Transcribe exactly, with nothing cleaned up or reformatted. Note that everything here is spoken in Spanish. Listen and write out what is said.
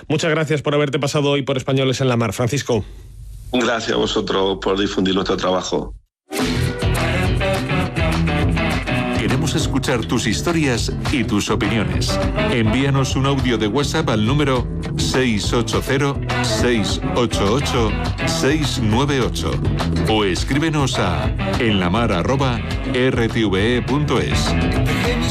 Muchas gracias por haberte pasado hoy por Españoles en la Mar, Francisco. Gracias a vosotros por difundir nuestro trabajo. Queremos escuchar tus historias y tus opiniones. Envíanos un audio de WhatsApp al número seis ocho cero, seis ocho ocho, seis nueve ocho o escríbenos a enlamar arroba r t v e punto es.